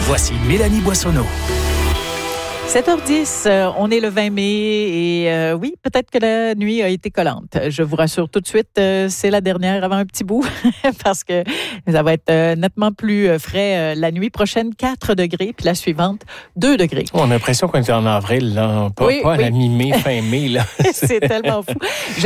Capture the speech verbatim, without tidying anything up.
Voici Mélanie Boissonneau. sept heures dix, euh, on est le vingt mai et euh, oui, peut-être que la nuit a été collante. Je vous rassure tout de suite, euh, c'est la dernière avant un petit bout parce que ça va être euh, nettement plus euh, frais euh, la nuit prochaine, quatre degrés, puis la suivante, deux degrés. On a l'impression qu'on est en avril, là, pas, oui, pas à oui. la mi-mai, fin mai. Là. C'est tellement fou.